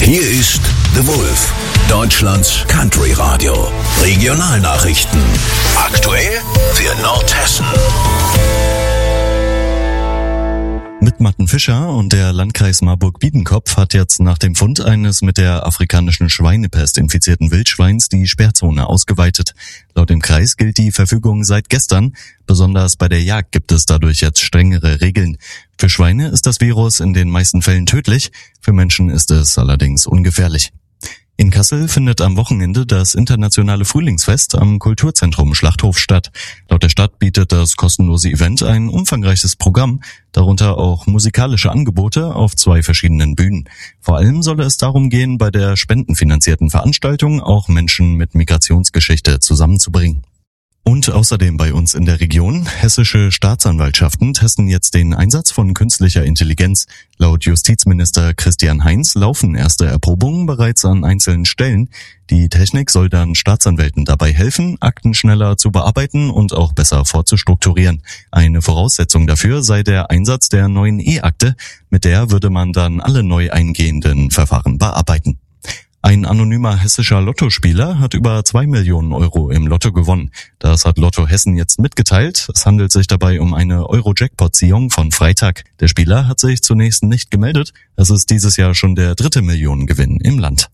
Hier ist The Wolf, Deutschlands Country Radio. Regionalnachrichten. Aktuell für Nordhessen. Mit Mattenfischer und der Landkreis Marburg-Biedenkopf hat jetzt nach dem Fund eines mit der afrikanischen Schweinepest infizierten Wildschweins die Sperrzone ausgeweitet. Laut dem Kreis gilt die Verfügung seit gestern. Besonders bei der Jagd gibt es dadurch jetzt strengere Regeln. Für Schweine ist das Virus in den meisten Fällen tödlich, für Menschen ist es allerdings ungefährlich. In Kassel findet am Wochenende das internationale Frühlingsfest am Kulturzentrum Schlachthof statt. Laut der Stadt bietet das kostenlose Event ein umfangreiches Programm, darunter auch musikalische Angebote auf 2 verschiedenen Bühnen. Vor allem solle es darum gehen, bei der spendenfinanzierten Veranstaltung auch Menschen mit Migrationsgeschichte zusammenzubringen. Und außerdem bei uns in der Region, hessische Staatsanwaltschaften testen jetzt den Einsatz von künstlicher Intelligenz. Laut Justizminister Christian Heinz laufen erste Erprobungen bereits an einzelnen Stellen. Die Technik soll dann Staatsanwälten dabei helfen, Akten schneller zu bearbeiten und auch besser vorzustrukturieren. Eine Voraussetzung dafür sei der Einsatz der neuen E-Akte. Mit der würde man dann alle neu eingehenden Verfahren bearbeiten. Ein anonymer hessischer Lottospieler hat über 2 Millionen Euro im Lotto gewonnen. Das hat Lotto Hessen jetzt mitgeteilt. Es handelt sich dabei um eine Euro-Jackpot-Ziehung von Freitag. Der Spieler hat sich zunächst nicht gemeldet. Es ist dieses Jahr schon der 3. Millionengewinn im Land.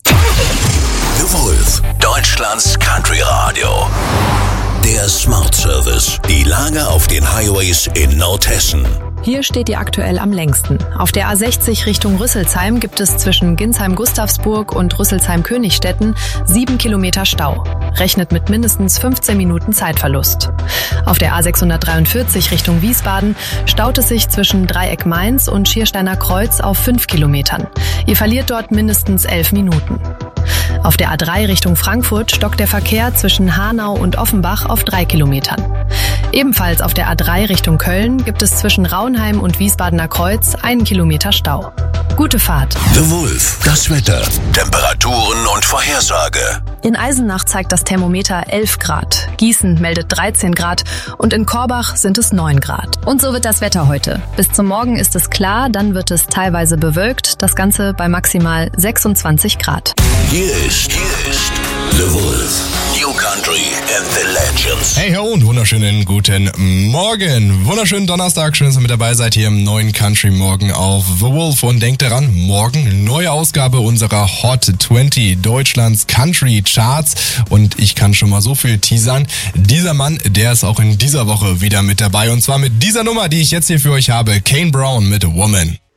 The Wolf, Deutschlands Country Radio. Der Smart Service. Die Lage auf den Highways in Nordhessen. Hier steht ihr aktuell am längsten. Auf der A60 Richtung Rüsselsheim gibt es zwischen Ginsheim-Gustavsburg und Rüsselsheim-Königstetten 7 Kilometer Stau. Rechnet mit mindestens 15 Minuten Zeitverlust. Auf der A643 Richtung Wiesbaden staut es sich zwischen Dreieck Mainz und Schiersteiner Kreuz auf 5 Kilometern. Ihr verliert dort mindestens 11 Minuten. Auf der A3 Richtung Frankfurt stockt der Verkehr zwischen Hanau und Offenbach auf 3 Kilometern. Ebenfalls auf der A3 Richtung Köln gibt es zwischen Raunheim und Wiesbadener Kreuz 1 Kilometer Stau. Gute Fahrt. The Wolf, das Wetter, Temperaturen und Vorhersage. In Eisenach zeigt das Thermometer 11 Grad, Gießen meldet 13 Grad und in Korbach sind es 9 Grad. Und so wird das Wetter heute. Bis zum Morgen ist es klar, dann wird es teilweise bewölkt, das Ganze bei maximal 26 Grad. Hier ist The Wolf, New Country and the Legends. Hey ho und wunderschönen guten Morgen. Wunderschönen Donnerstag, schön, dass ihr mit dabei seid hier im neuen Country Morgen auf The Wolf. Und denkt daran, morgen neue Ausgabe unserer Hot 20 Deutschlands Country Charts. Und ich kann schon mal so viel teasern. Dieser Mann, der ist auch in dieser Woche wieder mit dabei. Und zwar mit dieser Nummer, die ich jetzt hier für euch habe. Kane Brown mit Woman.